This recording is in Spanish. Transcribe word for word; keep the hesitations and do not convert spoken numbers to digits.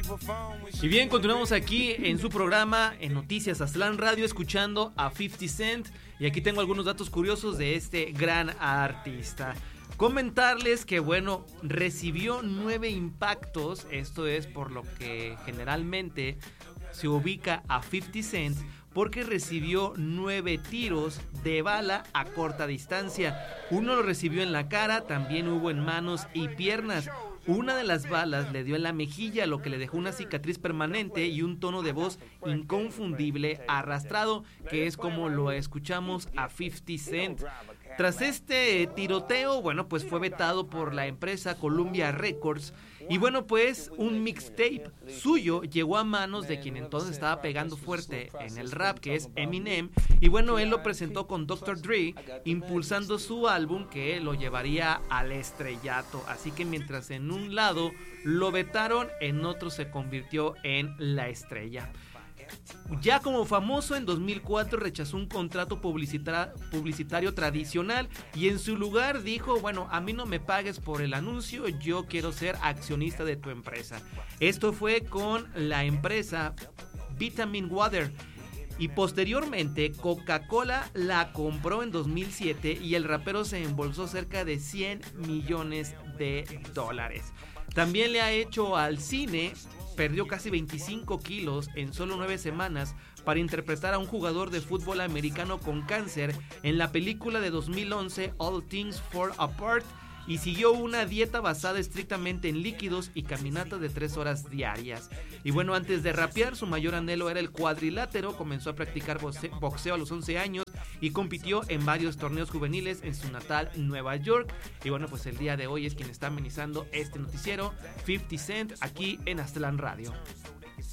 Y bien, continuamos aquí en su programa en Noticias Aztlán Radio, escuchando a fifty Cent. Y aquí tengo algunos datos curiosos de este gran artista. Comentarles que, bueno, recibió nueve impactos. Esto es por lo que generalmente se ubica a fifty Cent, porque recibió nueve tiros de bala a corta distancia. Uno lo recibió en la cara, también hubo en manos y piernas. Una de las balas le dio en la mejilla, lo que le dejó una cicatriz permanente y un tono de voz inconfundible, arrastrado, que es como lo escuchamos a fifty Cent. Tras este tiroteo, bueno, pues fue vetado por la empresa Columbia Records. Y bueno, pues un mixtape suyo llegó a manos de quien entonces estaba pegando fuerte en el rap, que es Eminem. Y bueno, él lo presentó con doctor Dre, impulsando su álbum que lo llevaría al estrellato. Así que mientras en un lado lo vetaron, en otro se convirtió en la estrella. Ya como famoso, en dos mil cuatro rechazó un contrato publicita- publicitario tradicional y en su lugar dijo, bueno, a mí no me pagues por el anuncio, yo quiero ser accionista de tu empresa. Esto fue con la empresa Vitamin Water. Y posteriormente Coca-Cola la compró en dos mil siete y el rapero se embolsó cerca de cien millones de dólares. También le ha hecho al cine. Perdió casi veinticinco kilos en solo nueve semanas para interpretar a un jugador de fútbol americano con cáncer en la película de dos mil once All Things Fall Apart, y siguió una dieta basada estrictamente en líquidos y caminatas de tres horas diarias. Y bueno, antes de rapear, su mayor anhelo era el cuadrilátero. Comenzó a practicar boxeo a los once años y compitió en varios torneos juveniles en su natal Nueva York. Y bueno, pues el día de hoy es quien está amenizando este noticiero, fifty Cent, aquí en Aztlán Radio.